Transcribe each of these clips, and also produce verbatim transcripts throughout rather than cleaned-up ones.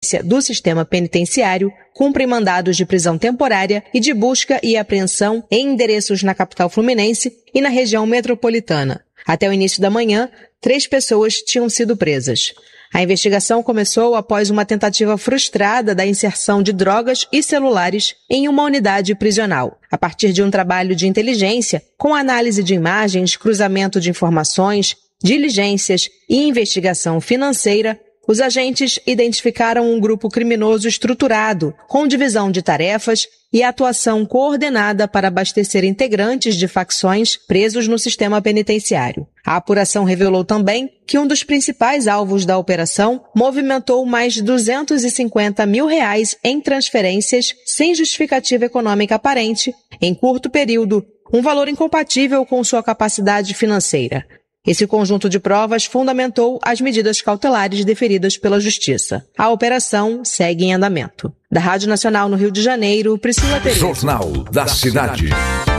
inteligência do sistema penitenciário cumprem mandados de prisão temporária e de busca e apreensão em endereços na capital fluminense e na região metropolitana. Até o início da manhã, três pessoas tinham sido presas. A investigação começou após uma tentativa frustrada da inserção de drogas e celulares em uma unidade prisional. A partir de um trabalho de inteligência, com análise de imagens, cruzamento de informações, diligências e investigação financeira, os agentes identificaram um grupo criminoso estruturado, com divisão de tarefas e atuação coordenada para abastecer integrantes de facções presos no sistema penitenciário. A apuração revelou também que um dos principais alvos da operação movimentou mais de duzentos e cinquenta mil reais em transferências sem justificativa econômica aparente, em curto período, um valor incompatível com sua capacidade financeira. Esse conjunto de provas fundamentou as medidas cautelares deferidas pela Justiça. A operação segue em andamento. Da Rádio Nacional no Rio de Janeiro, Priscila Tereza. Jornal da Cidade.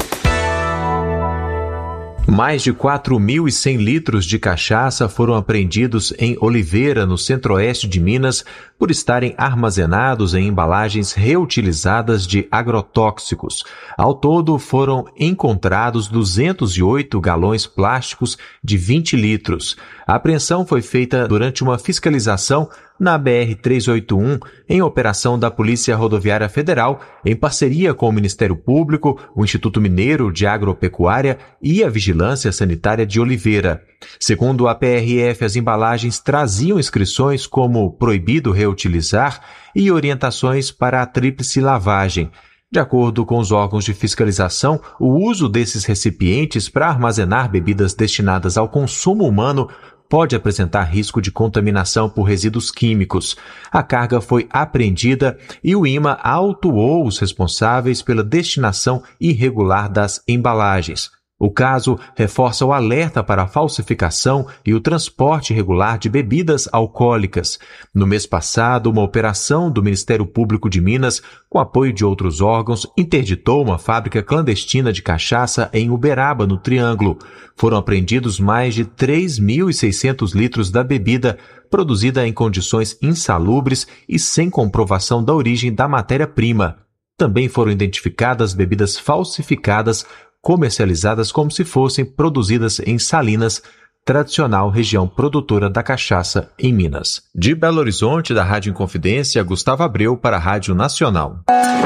Mais de quatro mil e cem litros de cachaça foram apreendidos em Oliveira, no centro-oeste de Minas, por estarem armazenados em embalagens reutilizadas de agrotóxicos. Ao todo, foram encontrados duzentos e oito galões plásticos de vinte litros. A apreensão foi feita durante uma fiscalização na B R trezentos e oitenta e um, em operação da Polícia Rodoviária Federal, em parceria com o Ministério Público, o Instituto Mineiro de Agropecuária e a Vigilância Sanitária de Oliveira. Segundo a P R F, as embalagens traziam inscrições como proibido reutilizar e orientações para a tríplice lavagem. De acordo com os órgãos de fiscalização, o uso desses recipientes para armazenar bebidas destinadas ao consumo humano pode apresentar risco de contaminação por resíduos químicos. A carga foi apreendida e o I M A autuou os responsáveis pela destinação irregular das embalagens. O caso reforça o alerta para a falsificação e o transporte irregular de bebidas alcoólicas. No mês passado, uma operação do Ministério Público de Minas, com apoio de outros órgãos, interditou uma fábrica clandestina de cachaça em Uberaba, no Triângulo. Foram apreendidos mais de três mil e seiscentos litros da bebida, produzida em condições insalubres e sem comprovação da origem da matéria-prima. Também foram identificadas bebidas falsificadas, comercializadas como se fossem produzidas em Salinas, tradicional região produtora da cachaça em Minas. De Belo Horizonte, da Rádio Inconfidência, Gustavo Abreu para a Rádio Nacional.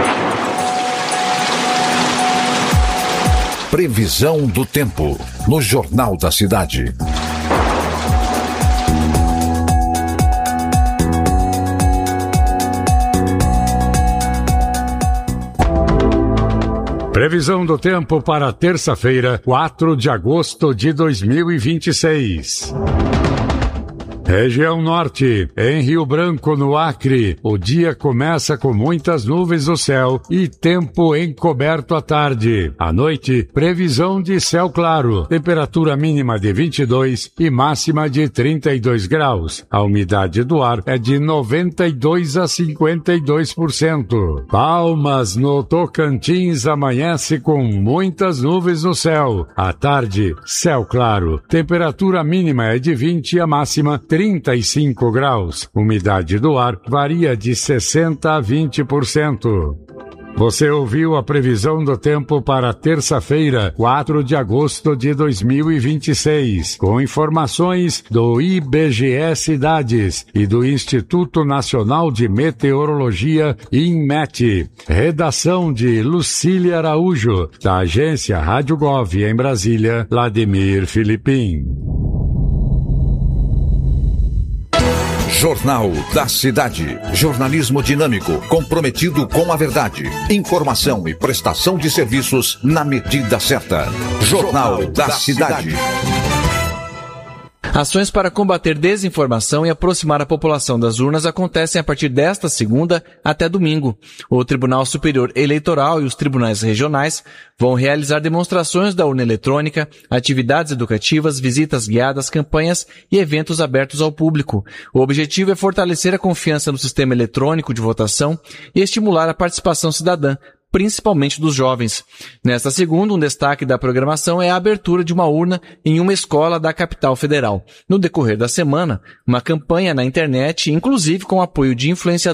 Previsão do tempo no Jornal da Cidade. Previsão do tempo para terça-feira, quatro de agosto de dois mil e vinte e seis. Região Norte, em Rio Branco, no Acre, o dia começa com muitas nuvens no céu e tempo encoberto à tarde. À noite, previsão de céu claro, temperatura mínima de vinte e dois e máxima de trinta e dois graus. A umidade do ar é de noventa e dois a cinquenta e dois por cento. Palmas, no Tocantins, amanhece com muitas nuvens no céu. À tarde, céu claro, temperatura mínima é de vinte e a máxima trinta e cinco graus. Umidade do ar varia de sessenta a vinte por cento. Você ouviu a previsão do tempo para terça-feira, quatro de agosto de dois mil e vinte e seis, com informações do I B G E Cidades e do Instituto Nacional de Meteorologia, INMET. Redação de Lucília Araújo, da agência Rádio Gov em Brasília, Vladimir Filipim. Jornal da Cidade. Jornalismo dinâmico, comprometido com a verdade. Informação e prestação de serviços na medida certa. Jornal da Cidade. Ações para combater desinformação e aproximar a população das urnas acontecem a partir desta segunda até domingo. O Tribunal Superior Eleitoral e os tribunais regionais vão realizar demonstrações da urna eletrônica, atividades educativas, visitas guiadas, campanhas e eventos abertos ao público. O objetivo é fortalecer a confiança no sistema eletrônico de votação e estimular a participação cidadã, principalmente dos jovens. Nesta segunda, um destaque da programação é a abertura de uma urna em uma escola da capital federal. No decorrer da semana, uma campanha na internet, inclusive com apoio de influenciadores,